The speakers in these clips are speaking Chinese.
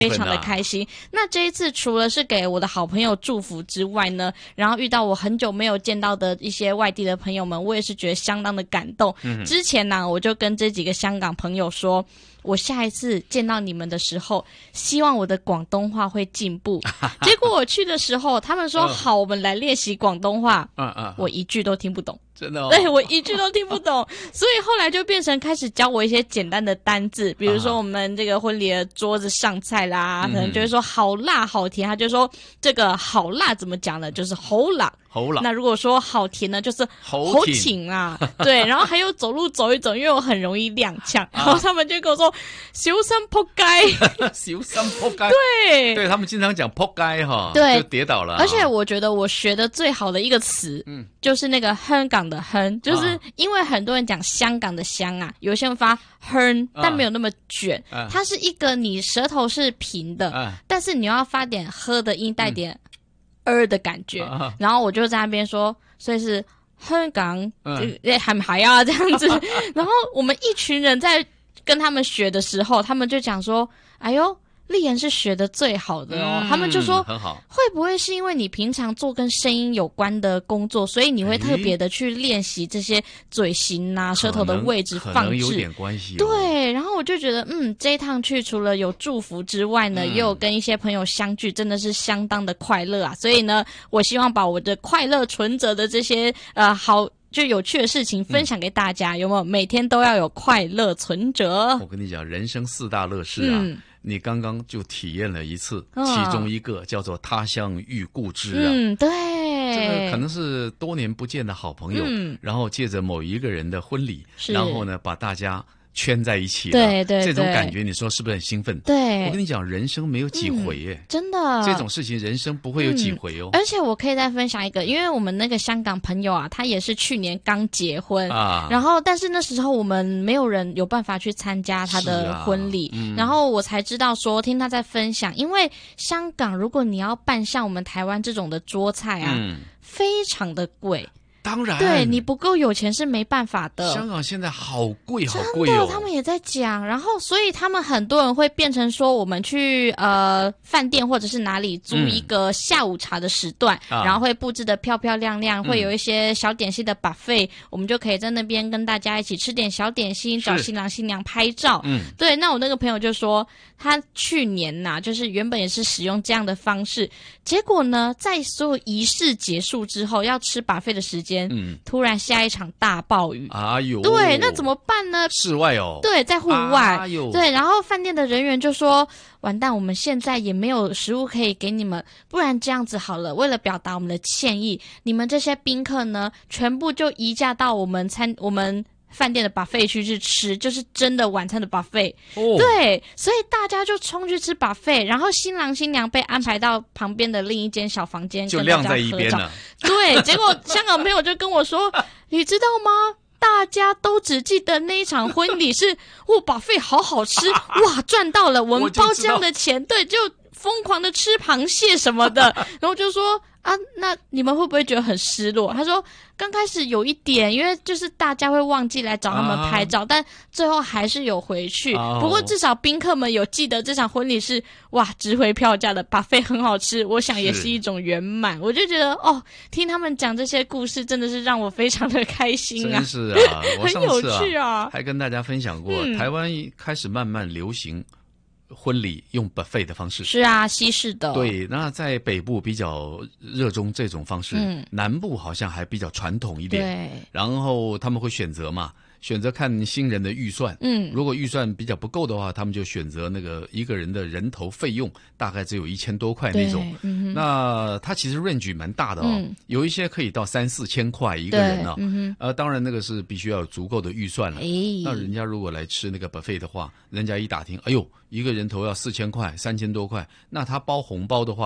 非常的开心。那这一次除了是给我的好朋友祝福之外呢，然后遇到我很久没有见到的一些外地的朋友们，我也是觉得相当的感动。之前呢，我就跟这几个香港朋友说，我下一次见到你们的时候，希望我的广东话会进步。结果我去的时候，他们说好，我们来练习广东话。我一句都听不懂。 真的哦， 对，我一句都听不懂，所以后来就变成开始教我一些简单的单字，比如说我们这个婚礼的桌子上菜啦，可能就会说好辣好甜，他就说这个好辣怎么讲呢？就是好辣。那如果说好甜呢，就是好挺啊，对，然后还有走路走一走，因为我很容易踉跄，然后他们就跟我说小心扑街， 小心扑街， 对， 他们经常讲扑街哈， 对， 就跌倒了。 而且我觉得我学的最好的一个词，就是那个香港的哼，就是因为很多人讲香港的香啊，有些人发哼，但没有那么卷，它是一个你舌头是平的，但是你要发点呵的音，带点的感觉，然后我就在那边说，所以是香港，还要这样子。然后我们一群人在跟他们学的时候，他们就讲说，哎呦，丽妍是学的最好的哦，他们就说很好， 会不会是因为你平常做跟声音有关的工作，所以你会特别的去练习这些嘴型啊、舌头的位置放置， 可能有点关系。 对，然后我就觉得，这一趟去除了有祝福之外呢，也有跟一些朋友相聚，真的是相当的快乐啊。所以呢，我希望把我的快乐存折的这些好。就有趣的事情分享给大家，有没有？每天都要有快乐存折。 我跟你讲，人生4大乐事啊，你刚刚就体验了一次，其中一个叫做他乡遇故知啊。 对， 这个可能是多年不见的好朋友，然后借着某一个人的婚礼，然后呢把大家圈在一起了， 对， 这种感觉你说是不是很兴奋？ 对， 我跟你讲，人生没有几回耶， 真的， 这种事情人生不会有几回哦。 而且我可以再分享一个，因为我们那个香港朋友啊，他也是去年刚结婚啊，然后但是那时候我们没有人有办法去参加他的婚礼，然后我才知道说，听他在分享，因为香港如果你要办像我们台湾这种的桌菜啊，非常的贵。 当然， 对，你不够有钱是没办法的。 香港现在好贵好贵哦，他们也在讲，然后所以他们很多人会变成说，我们去饭店或者是哪里租一个下午茶的时段，然后会布置得漂漂亮亮，会有一些小点心的 buffet，我们就可以在那边跟大家一起吃点小点心，找新郎新娘拍照。对，那我那个朋友就说，他去年呐，就是原本也是使用这样的方式，结果呢，在所有仪式结束之后，要吃 buffet 的时间。突然下一场大暴雨， 哎呦， 对，那怎么办呢？ 室外哦， 对，在户外， 哎呦， 对，然后饭店的人员就说：“完蛋，我们现在也没有食物可以给你们，不然这样子好了，为了表达我们的歉意，你们这些宾客呢，全部就移驾到我们饭店的 buffet 区去吃，就是真的晚餐的 buffet。对，所以大家就冲去吃 buffet， 然后新郎新娘被安排到旁边的另一间小房间， 就晾在一边了。 对，结果香港朋友就跟我说，你知道吗？大家都只记得那一场婚礼是buffet好好吃，哇，赚到了，我们包这样的钱，对，就疯狂的吃螃蟹什么的，然后就说。啊，那你们会不会觉得很失落？他说刚开始有一点，因为就是大家会忘记来找他们拍照，但最后还是有回去。不过至少宾客们有记得这场婚礼是值回票价的，buffet很好吃，我想也是一种圆满。我就觉得听他们讲这些故事真的是让我非常的开心啊！ 真是啊，我上次很有趣啊， 还跟大家分享过，台湾开始慢慢流行。婚礼用 buffet 的方式是啊，西式的。 对，那在北部比较热衷这种方式，南部好像还比较传统一点。 对， 然后他们会选择看新人的预算。如果预算比较不够的话，他们就选择那个一个人的人头费用大概只有1000多块那种。那它其实 range 蛮大的哦，有一些可以到3-4千块一个人啊。当然那个是必须要有足够的预算了。那人家如果来吃那个 buffet 的话，人家一打听，哎呦，一个人头要4000块，3000多块，那他包红包的话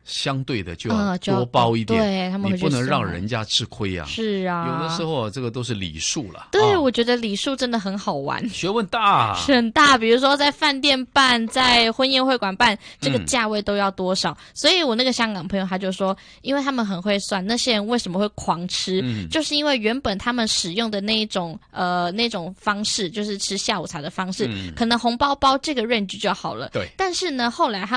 相对的就要多包一点， 对，他们你不能让人家吃亏啊。 是啊， 有的时候这个都是礼数了。 对，我觉得礼数真的很好玩， 学问大， 是很大。比如说在饭店办，在婚宴会馆办，这个价位都要多少？所以我那个香港朋友他就说，因为他们很会算，那些人为什么会狂吃，就是因为原本他们使用的那种方式，就是吃下午茶的方式，可能红包包这个 range 就好了。 对， 但是呢，后来他